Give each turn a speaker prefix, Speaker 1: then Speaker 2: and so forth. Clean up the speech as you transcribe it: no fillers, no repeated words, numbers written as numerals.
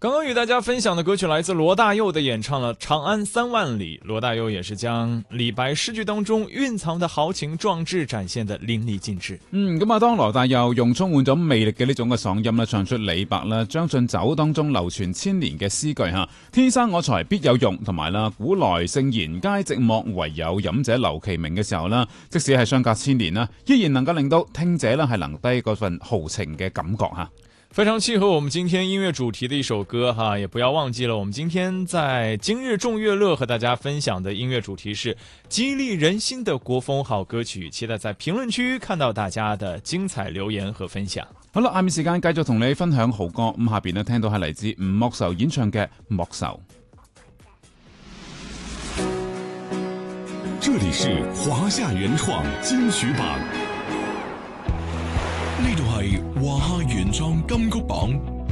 Speaker 1: 刚刚与大家分享的歌曲来自罗大佑的演唱了《长安三萬里》，羅大佑也是將李白詩句當中蘊藏的豪情壯志展現得淋漓盡致。
Speaker 2: 咁啊，當羅大佑用充滿咗魅力嘅呢種嘅嗓音唱出李白啦《將進酒》當中流傳千年嘅詩句吓，天生我材必有用，同埋啦古來聖賢皆寂寞，唯有飲者留其名嘅時候啦，即使係相隔千年啦，依然能夠令到聽者啦係留低嗰份豪情嘅感覺吓。
Speaker 1: 非常契合我們今天音樂主題的一首歌哈，也不要忘記了，我們今天在今日眾樂樂和大家分享的音樂主題是激勵人心的國風好歌曲，期待在評論區看到大家的精彩留言和分享。
Speaker 2: 好啦，下面時間繼續同你分享好歌，咁下邊呢聽到係嚟自吳莫愁演唱嘅《莫愁》。
Speaker 3: 這裡是華夏原創金曲榜，呢度係華夏原創金曲榜。